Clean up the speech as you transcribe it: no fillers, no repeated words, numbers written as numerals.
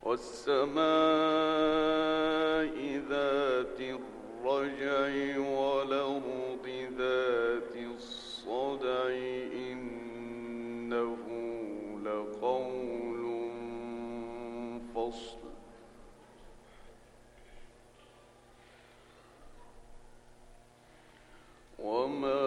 والسماء ذات الرجع والأرض ذات الصدع إنه لقول فصل وما